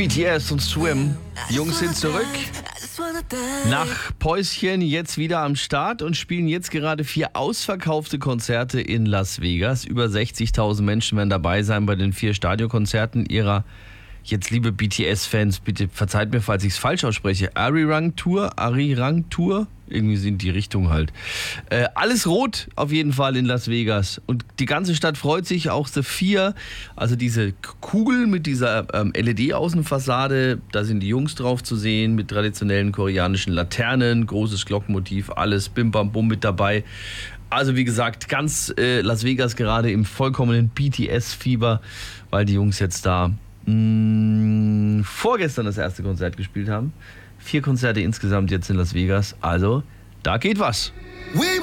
BTS und Swim. Die Jungs sind zurück. Nach Päuschen jetzt wieder am Start und spielen jetzt gerade 4 ausverkaufte Konzerte in Las Vegas. Über 60.000 Menschen werden dabei sein bei den 4 Stadionkonzerten ihrer, jetzt liebe BTS-Fans, bitte verzeiht mir, falls ich es falsch ausspreche, Arirang Tour, irgendwie sind die Richtungen halt. Alles rot auf jeden Fall in Las Vegas und die ganze Stadt freut sich, auch The 4, also diese Kugel mit dieser LED-Außenfassade, da sind die Jungs drauf zu sehen mit traditionellen koreanischen Laternen, großes Glockenmotiv, alles Bim Bam Bum mit dabei. Also wie gesagt, ganz Las Vegas gerade im vollkommenen BTS-Fieber, weil die Jungs jetzt da vorgestern das erste Konzert gespielt haben. 4 Konzerte insgesamt jetzt in Las Vegas. Also, da geht was.